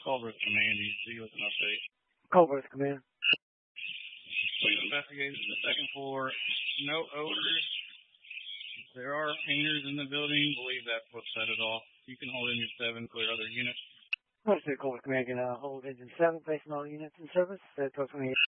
Culver's Command, you with an update. Culver's Command. Police investigators on the second floor. No odors. There are painters in the building. Believe that's what set it off. You can hold Engine 7, clear other units. Understood, Culver's Command can hold Engine 7, placing all units in service. 1228.